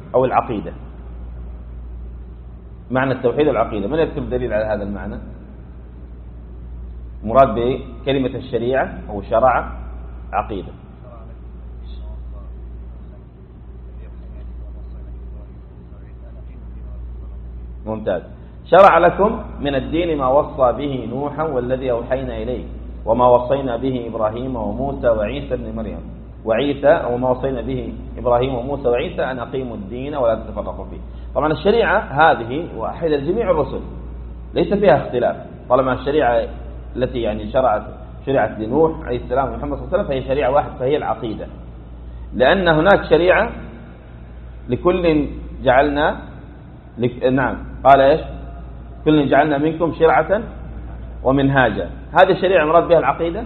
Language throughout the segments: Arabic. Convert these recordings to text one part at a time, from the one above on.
أو العقيدة. معنى التوحيد والعقيدة، من يكتب دليل على هذا المعنى؟ مراد بكلمة الشريعة أو شرع عقيدة. ممتاز. شرع لكم من الدين ما وصى به نوحا والذي أوحينا إليه وما وصينا به إبراهيم وموسى وعيسى ابن مريم وما وصينا به إبراهيم وموسى وعيسى أن أقيموا الدين ولا تتفرقوا فيه. طبعا الشريعة هذه واحدة لجميع الرسل ليس فيها اختلاف، طالما الشريعة التي يعني شرعت لنوح عليه السلام ومحمد صلى الله عليه وسلم فهي شريعة واحدة، فهي العقيدة. لأن هناك شريعة لكل جعلنا نعم قال إيش؟ كل جعلنا منكم شرعة ومنهاجا. هذه الشريعة مراد بها العقيدة؟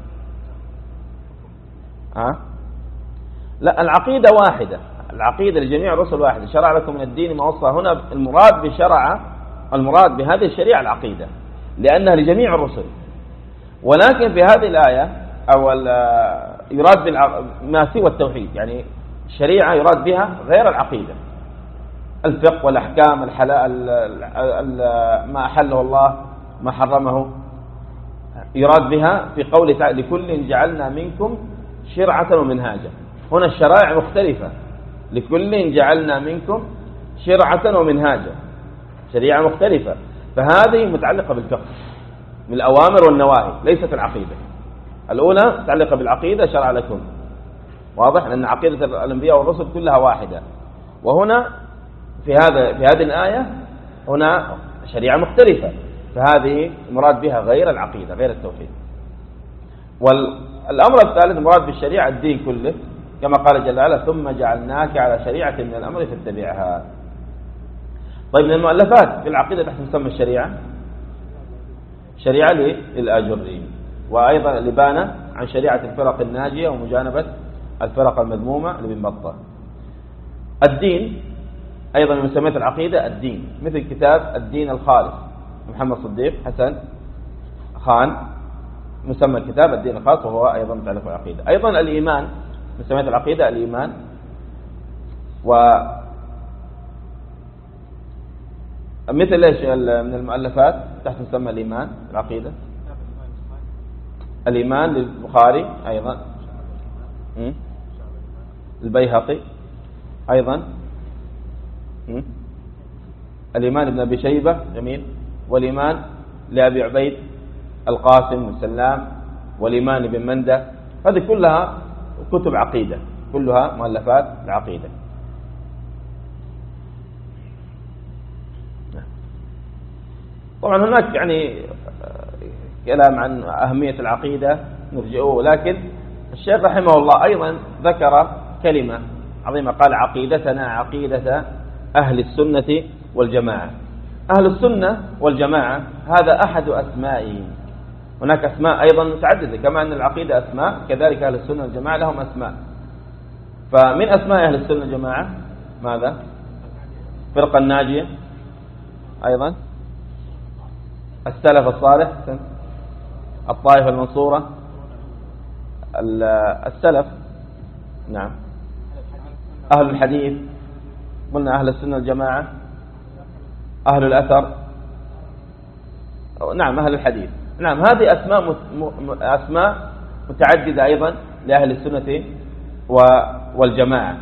لا، العقيدة واحدة، العقيدة لجميع الرسل واحدة. شرع لكم من الدين ما وصى، هنا المراد بهذه الشريعة العقيدة لأنها لجميع الرسل. ولكن في هذه الآية أو يراد ما سوى التوحيد، يعني الشريعة يراد بها غير العقيدة، الفقه والأحكام، ما أحله الله ما حرمه، يراد بها في قوله تعالى لكل جعلنا منكم شرعة ومنهاجا. هنا الشرائع مختلفة، لكل جعلنا منكم شرعة ومنهاجا، شريعة مختلفة. فهذه متعلقة بالفقه من الأوامر والنواهي، ليست العقيدة. الأولى متعلقة بالعقيدة، شرع لكم، واضح، لأن عقيدة الأنبياء والرسل كلها واحدة. وهنا في هذه الآية هنا شريعة مختلفة، فهذه مراد بها غير العقيدة، غير التوحيد. والأمر الثالث مراد بالشريعة الدين كله، كما قال جل وعلا ثم جعلناك على شريعة من الأمر فاتبعها. طيب، من المؤلفات في العقيدة تحت مسمى الشريعة شريعة للآجري، وأيضا الإبانة عن شريعة الفرق الناجية ومجانبة الفرق المذمومة لابن بطة. الدين أيضا من مسميات العقيدة الدين، مثل كتاب الدين الخالص محمد صديق حسن خان، مسمى الكتاب الدين الخالص، وهو أيضا متعلق بالعقيدة. أيضا الإيمان من مسميات العقيدة الإيمان، مثل ايش من المؤلفات تحت مسمى الإيمان العقيدة؟ الإيمان للبخاري أيضا، البيهقي أيضا، الإيمان ابن أبي شيبة جميل، والإيمان لأبي عبيد القاسم بن سلام، والإيمان ابن مندة. هذه كلها كتب عقيدة، كلها مؤلفات العقيدة. طبعا هناك يعني كلام عن أهمية العقيدة نرجئه، لكن الشيخ رحمه الله أيضا ذكر كلمة عظيمة، قال عقيدتنا عقيدة أهل السنة والجماعة. أهل السنة والجماعة هذا أحد أسمائهم، هناك أسماء أيضا متعددة، كما أن العقيدة أسماء كذلك أهل السنة والجماعة لهم أسماء. فمن أسماء أهل السنة والجماعة ماذا؟ فرقة الناجية، أيضا السلف الصالح، الطائفة المنصورة، السلف، نعم، أهل الحديث، قلنا أهل السنة والجماعة، أهل الأثر، نعم، أهل الحديث، نعم. هذه أسماء متعددة أيضا لأهل السنة والجماعة.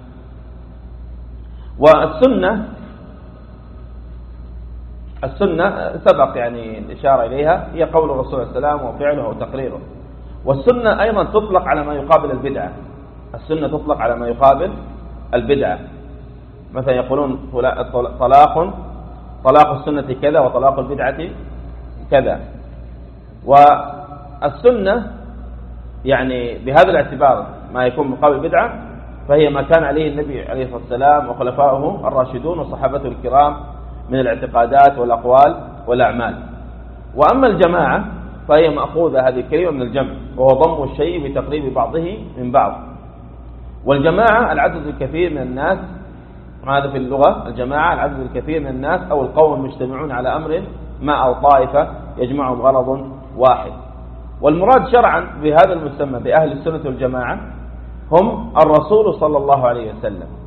والسنة سبق يعني الإشارة إليها، هي قول الرسول صلى الله عليه وسلم وفعله وتقريره. والسنة أيضا تطلق على ما يقابل البدعة، السنة تطلق على ما يقابل البدعة. مثلا يقولون طلاق السنة كذا وطلاق البدعة كذا. والسنة يعني بهذا الاعتبار ما يكون مقابل البدعة، فهي ما كان عليه النبي عليه الصلاة والسلام وخلفائه الراشدون وصحابته الكرام من الاعتقادات والأقوال والأعمال. وأما الجماعة فهي مأخوذة هذه الكلمة من الجمع، وهو ضم الشيء بتقريب بعضه من بعض. والجماعة العدد الكثير من الناس، هذا في اللغة الجماعة العدد الكثير من الناس أو القوم المجتمعون على أمر ما أو طائفة يجمعهم غرض واحد. والمراد شرعا بهذا المسمى بأهل السنة والجماعة هم الرسول صلى الله عليه وسلم